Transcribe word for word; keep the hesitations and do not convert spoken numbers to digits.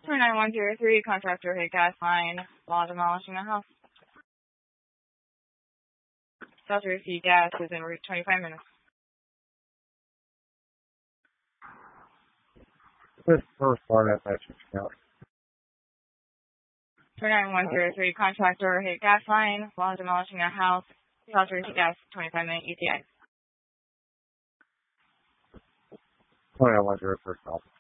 nine one zero three, contractor hit gas line while demolishing a house. Failed to receive gas within route twenty-five minutes. This first part of that account. nine one zero three, contractor hit gas line while demolishing a house. Failed to receive gas, twenty-five minute E T I. twenty-one zero first call.